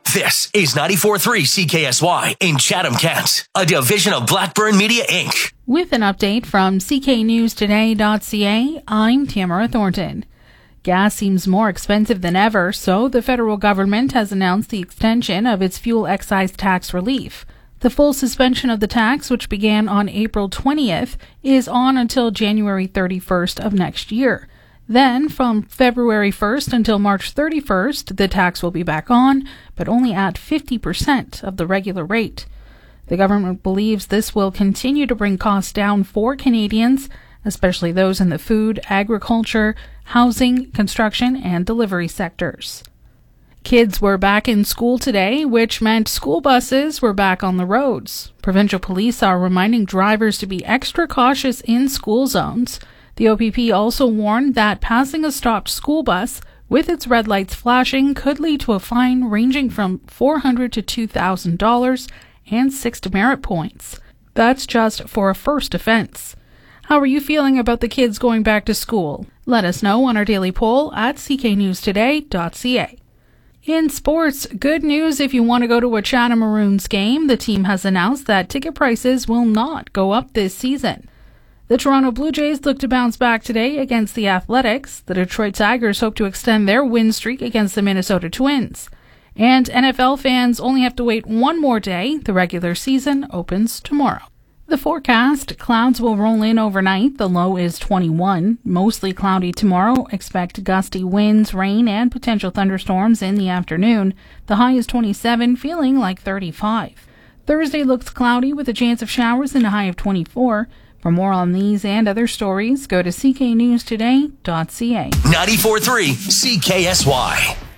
This is 94.3 CKSY in Chatham-Kent, a division of Blackburn Media, Inc. With an update from cknewstoday.ca, I'm Tamara Thornton. Gas seems more expensive than ever, so the federal government has announced the extension of its fuel excise tax relief. The full suspension of the tax, which began on April 20th, is on until January 31st of next year. Then, from February 1st until March 31st, the tax will be back on, but only at 50% of the regular rate. The government believes this will continue to bring costs down for Canadians, especially those in the food, agriculture, housing, construction, and delivery sectors. Kids were back in school today, which meant school buses were back on the roads. Provincial police are reminding drivers to be extra cautious in school zones. The OPP also warned that passing a stopped school bus with its red lights flashing could lead to a fine ranging from $400 to $2,000 and 6 demerit points. That's just for a first offense. How are you feeling about the kids going back to school? Let us know on our daily poll at cknewstoday.ca. In sports, good news if you want to go to a Chatham Maroons game. The team has announced that ticket prices will not go up this season. The Toronto Blue Jays look to bounce back today against the Athletics. The Detroit Tigers hope to extend their win streak against the Minnesota Twins. And NFL fans only have to wait one more day. The regular season opens tomorrow. The forecast, clouds will roll in overnight. The low is 21. Mostly cloudy tomorrow. Expect gusty winds, rain, and potential thunderstorms in the afternoon. The high is 27, feeling like 35. Thursday looks cloudy with a chance of showers and a high of 24. For more on these and other stories, go to cknewstoday.ca. 94.3 CKSY.